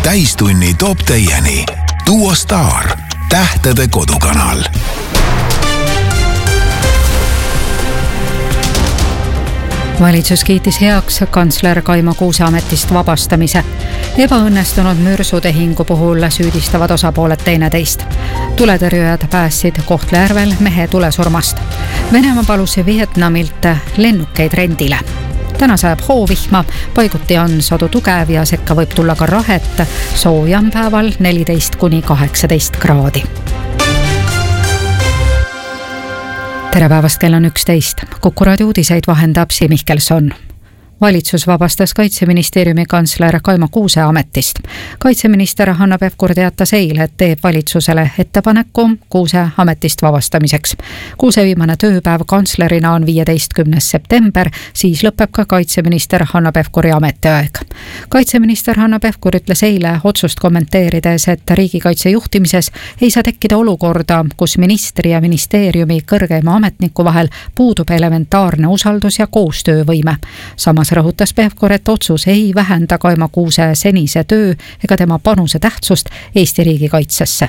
täistunni toob teieni Duo Star, tähtede kodukanal. Valitsus kiitis heaks kantsler Kaimo Kuuse ametist vabastamise. Ebaõnnestunud mürsutehingu puhul süüdistavad osapooled teineteist. Tuletõrjujad päästsid Kohtla-Järvel mehe tulesurmast. Venemaa palus Vietnamilt lennukeid rendile. Täna sajab hoovihma, paiguti on sadu tugev ja sekka võib tulla ka rahet. Soojam päeval 14–18 kraadi. Tere päevast, kell on 11. Kuku raadio uudiseid vahendab Siim Mihkelson. Valitsus vabastas Kaitseministeeriumi kantsler Kaimo Kuuse ametist. Kaitseminister Hanno Pevkur teatas eile, et teeb valitsusele ettepaneku Kuuse ametist vabastamiseks. Kuuse viimane tööpäev kantslerina on 15. september, siis lõpeb ka kaitseminister Hanno Pevkuri ametiaeg. Kaitseminister Hanno Pevkur ütles eile otsust kommenteerides, et riigikaitse juhtimises ei saa tekkida olukorda, kus ministri ja ministeeriumi kõrgeima ametniku vahel puudub elementaarne usaldus ja koostöövõime. Samas rõhutas Pevkur, et otsus ei vähenda Kaimo Kuuse senise töö ega tema panuse tähtsust Eesti riigikaitsesse.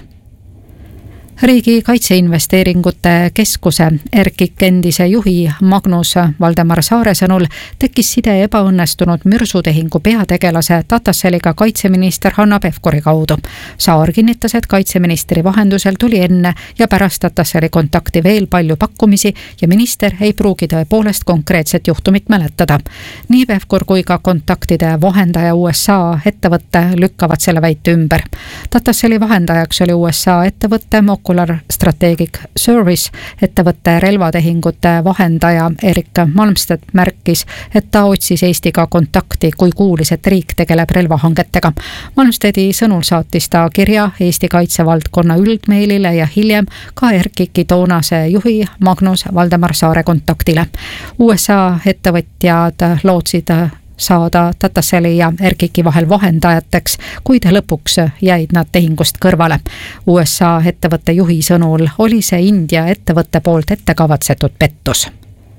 Riigi kaitseinvesteeringute keskuse RKIK endise juhi Magnus Valdemar Saare sõnul tekkis side ebaõnnestunud mürsutehingu peategelase Tatasseliga kaitseminister Hanno Pevkuri kaudu. Saar kinnitas, et kaitseministri vahendusel tuli enne ja pärast Tatasseli kontakti veel palju pakkumisi ja minister ei pruugi tõepoolest konkreetset juhtumit mäletada. Nii Pevkur kui ka kontaktide vahendaja USA ettevõtte lükkavad selle väite ümber. Tatasseli vahendajaks oli USA ettevõtte Ocular Strategic Service. Ettevõtte relvatehingute vahendaja Erik Malmstedt märkis, et ta otsis Eestiga kontakti, kui kuulis, et riik tegeleb relvahangetega. Malmstedti sõnul saatis ta kirja Eesti kaitsevaldkonna üldmeilile ja hiljem ka RKIK-i toonase juhi Magnus Valdemar Saare kontaktile. USA ettevõtjad lootsid saada Tatasseli ja RKIK-i vahel vahendajateks, kuid lõpuks jäid nad tehingust kõrvale. USA ettevõtte juhi sõnul oli see India ettevõtte poolt ettekavatsetud pettus.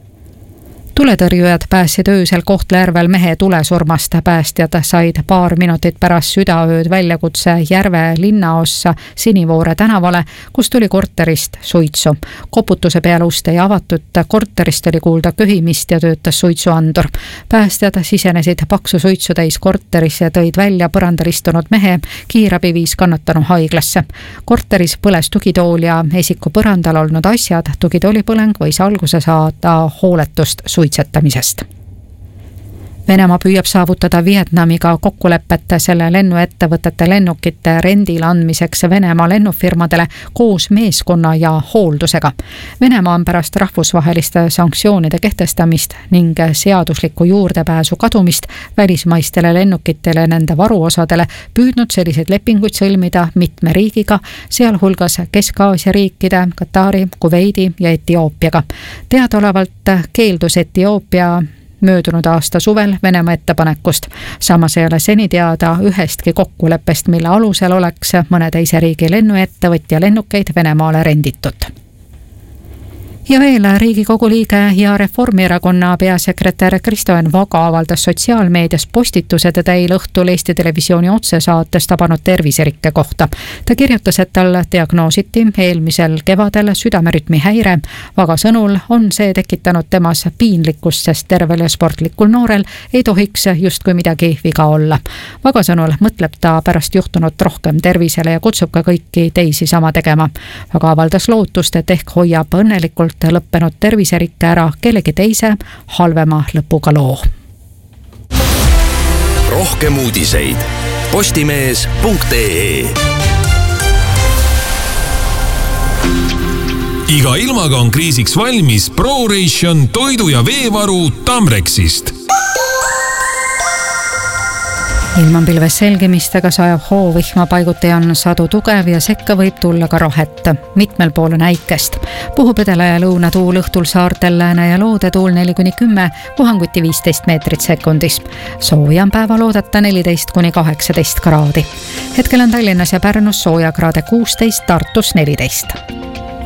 Tuletõrjujad päästsid öösel Kohtla-Järvel mehe tulesurmast. Päästjad said paar minutit pärast südaööd väljakutse Järve linnaossa Sinivoore tänavale, kus tuli korterist suitsu. Koputuse peale ust ei avatud, korterist oli kuulda köhimist ja töötas suitsuandur. Päästjad sisenesid paksu suitsu täis korterisse ja tõid välja põrandal istunud mehe. Kiirabi viis kannatanu haiglasse. Korteris põles tugitool ja esiku põrandal olnud asjad. Tugitooli põleng võis alguse saada hooletust suitsetamisest. Venemaa püüab saavutada Vietnamiga kokkulepet selle lennuettevõtete lennukite rendile andmiseks Venemaa lennufirmadele koos meeskonna ja hooldusega. Venemaa on pärast rahvusvaheliste sanktsioonide kehtestamist ning seaduslikku juurdepääsu kadumist välismaistele lennukitele ja nende varuosadele püüdnud selliseid lepinguid sõlmida mitme riigiga, sealhulgas Kesk-Aasia riikide, Katari, Kuveidi ja Etioopiaga. Teadaolevalt keeldus Etioopia möödunud aasta suvel Venemaa ettepanekust. Samas ei ole seni teada ühestki kokkuleppest, mille alusel oleks mõne teise riigi lennuettevõtja lennukeid Venemaale renditud. Ja veel Riigikogu liige ja Reformierakonna peasekretär Kristo Enn Vaga avaldas sotsiaalmeedias postitused eile õhtul Eesti Televisiooni otsesaates tabanud terviserikke kohta. Ta kirjutas, et tal diagnoositi eelmisel kevadel südamerütmi häire. Vaga sõnul on see tekitanud temas piinlikkust, sest tervel ja sportlikul noorel ei tohiks justkui midagi viga olla. Vaga sõnul mõtleb ta pärast juhtunut rohkem tervisele ja kutsub ka kõiki teisi sama tegema. Vaga avaldas lootust, et ehk hoiab õnnelikult lõppenud terviserikke ära kellegi teise halvema lõpuga loo. Rohkem uudiseid postimees.ee. Iga ilmaga on kriisiks valmis ProRation toidu- ja veevaru Tamrexist. Ilman pilves selgimistega sajab hoovihma, paiguti on sadu tugev ja sekka võib tulla ka rahet. Mitmel pool on äikest. Puhub edela ja lõunatuul õhtul saartel lääne ja loodetuul 4–10, puhanguti 15 meetrit sekundis. Soojam päeva loodata 14–18 kraadi. Hetkel on Tallinnas ja Pärnus soojakraade 16, Tartus 14.